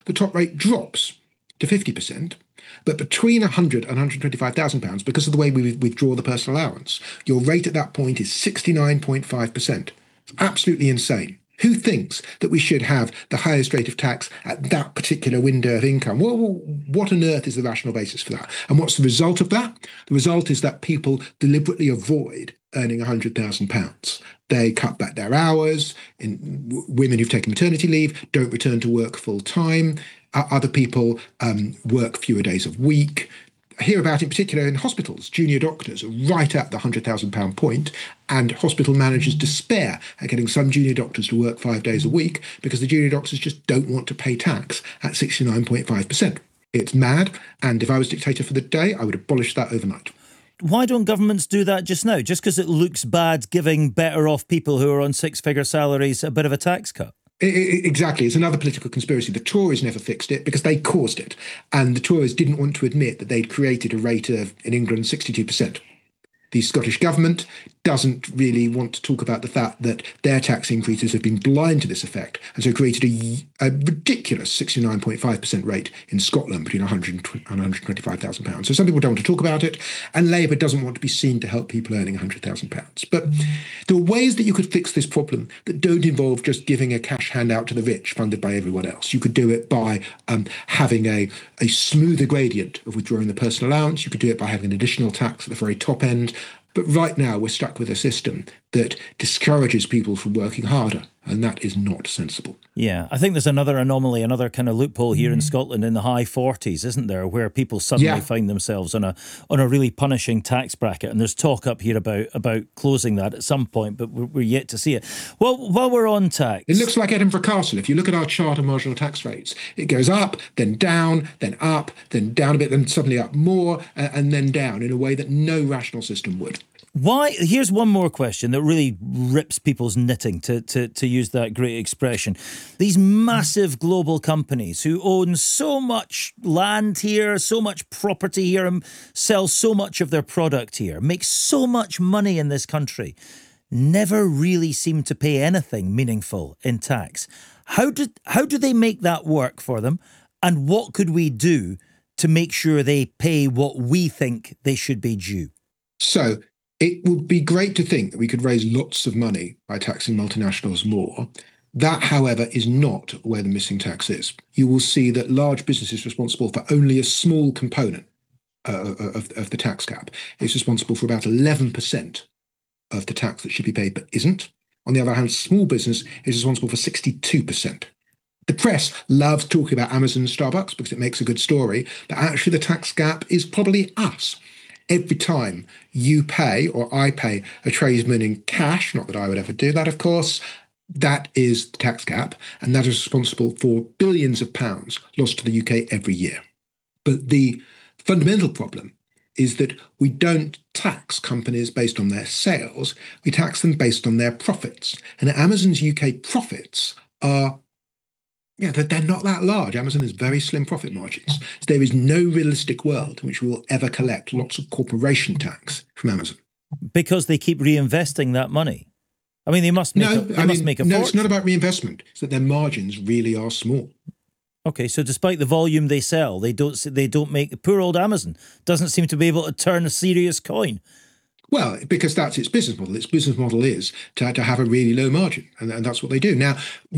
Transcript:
the top rate drops to 50%. But between 100 and 125,000 pounds, because of the way we withdraw the personal allowance, your rate at that point is 69.5%. It's absolutely insane. Who thinks that we should have the highest rate of tax at that particular window of income? Well, what on earth is the rational basis for that? And what's the result of that? The result is that people deliberately avoid earning £100,000. They cut back their hours. Women who've taken maternity leave don't return to work full time. Other people work fewer days a week. I hear about, in particular, in hospitals, junior doctors are right at the £100,000 point, and hospital managers despair at getting some junior doctors to work 5 days a week because the junior doctors just don't want to pay tax at 69.5%. It's mad, and if I was dictator for the day, I would abolish that overnight. Why don't governments do that just now? Just because it looks bad giving better off people who are on six-figure salaries a bit of a tax cut? Exactly. It's another political conspiracy. The Tories never fixed it because they caused it. And the Tories didn't want to admit that they'd created a rate of, in England, 62%. The Scottish government doesn't really want to talk about the fact that their tax increases have been blind to this effect, and so created a ridiculous 69.5% rate in Scotland between 100 and 125,000 pounds. So some people don't want to talk about it, and Labour doesn't want to be seen to help people earning 100,000 pounds. But there are ways that you could fix this problem that don't involve just giving a cash handout to the rich funded by everyone else. You could do it by having a smoother gradient of withdrawing the personal allowance. You could do it by having an additional tax at the very top end. But right now, we're stuck with a system that discourages people from working harder, and that is not sensible. Yeah, I think there's another anomaly, another kind of loophole here in Scotland in the high 40s, isn't there, where people suddenly find themselves on a really punishing tax bracket, and there's talk up here about closing that at some point, but we're yet to see it. Well, while we're on tax... It looks like Edinburgh Castle. If you look at our chart of marginal tax rates, it goes up, then down, then up, then down a bit, then suddenly up more, and then down in a way that no rational system would. Why? Here's one more question that really rips people's knitting, to use that great expression. These massive global companies who own so much land here, so much property here, and sell so much of their product here, make so much money in this country, never really seem to pay anything meaningful in tax. How do they make that work for them? And what could we do to make sure they pay what we think they should be due? So it would be great to think that we could raise lots of money by taxing multinationals more. That, however, is not where the missing tax is. You will see that large business is responsible for only a small component of the tax gap. It's responsible for about 11% of the tax that should be paid, but isn't. On the other hand, small business is responsible for 62%. The press loves talking about Amazon and Starbucks because it makes a good story, but actually the tax gap is probably us. Every time you pay, or I pay, a tradesman in cash, not that I would ever do that, of course, that is the tax gap, and that is responsible for billions of pounds lost to the UK every year. But the fundamental problem is that we don't tax companies based on their sales, we tax them based on their profits. And Amazon's UK profits are they're not that large. Amazon has very slim profit margins. So there is no realistic world in which we will ever collect lots of corporation tax from Amazon. Because they keep reinvesting that money. I mean, they must make a fortune. No, it's not about reinvestment. It's that their margins really are small. Okay, so despite the volume they sell, they don't make... Poor old Amazon doesn't seem to be able to turn a serious coin. Well, because that's its business model. Its business model is to have a really low margin, and that's what they do. Now,